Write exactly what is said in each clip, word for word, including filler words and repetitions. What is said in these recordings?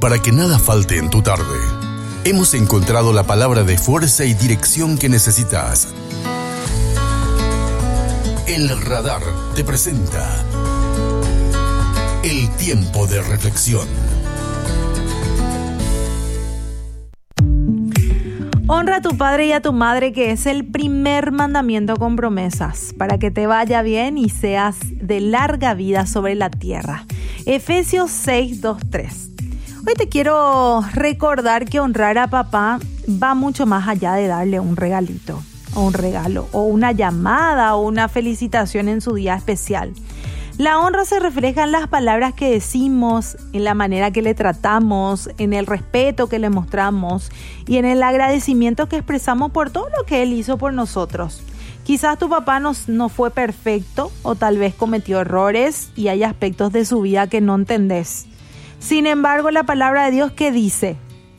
para que nada falte en tu tarde. Hemos encontrado la palabra de fuerza y dirección que necesitas. El Radar te presenta el tiempo de reflexión. Honra a tu padre y a tu madre, que es el primer mandamiento con promesas, para que te vaya bien y seas de larga vida sobre la tierra. Efesios seis, dos, tres. Hoy te quiero recordar que honrar a papá va mucho más allá de darle un regalito, o un regalo, o una llamada, o una felicitación en su día especial. La honra se refleja en las palabras que decimos, en la manera que le tratamos, en el respeto que le mostramos y en el agradecimiento que expresamos por todo lo que él hizo por nosotros. Quizás tu papá no, no fue perfecto o tal vez cometió errores y hay aspectos de su vida que no entendés. Sin embargo, la palabra de Dios que dice,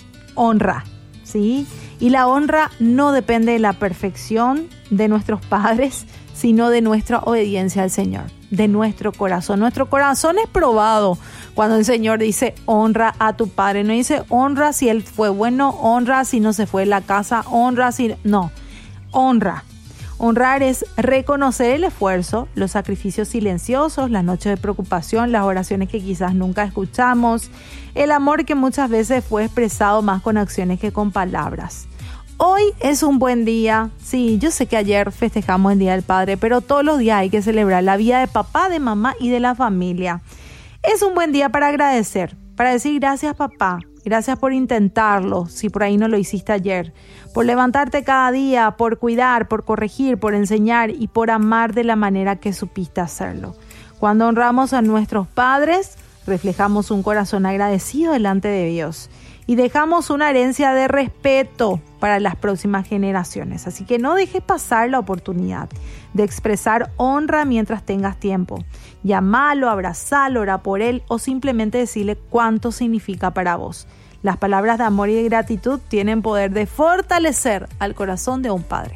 honra, ¿sí? Y la honra no depende de la perfección de nuestros padres, sino de nuestra obediencia al Señor, de nuestro corazón. Nuestro corazón es probado cuando el Señor dice honra a tu padre. No dice honra si él fue bueno, honra si no se fue de la casa, honra si... No, honra. Honrar es reconocer el esfuerzo, los sacrificios silenciosos, las noches de preocupación, las oraciones que quizás nunca escuchamos, el amor que muchas veces fue expresado más con acciones que con palabras. Hoy es un buen día. Sí, yo sé que ayer festejamos el Día del Padre, pero todos los días hay que celebrar la vida de papá, de mamá y de la familia. Es un buen día para agradecer, para decir gracias papá, gracias por intentarlo, si por ahí no lo hiciste ayer, por levantarte cada día, por cuidar, por corregir, por enseñar y por amar de la manera que supiste hacerlo. Cuando honramos a nuestros padres, reflejamos un corazón agradecido delante de Dios y dejamos una herencia de respeto para las próximas generaciones. Así que no dejes pasar la oportunidad de expresar honra mientras tengas tiempo. Llámalo, abrazalo, ora por él o simplemente decirle cuánto significa para vos. Las palabras de amor y de gratitud tienen poder de fortalecer al corazón de un padre.